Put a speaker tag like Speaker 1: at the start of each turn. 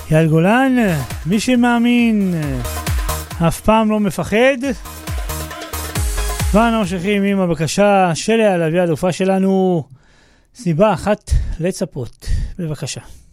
Speaker 1: יעל גולן, מי שמאמין אף פעם לא מפחד. ואנו ממשיכים עם הבקשה של להביא אלופה שלנו, סיבה אחת לצפות. בבקשה.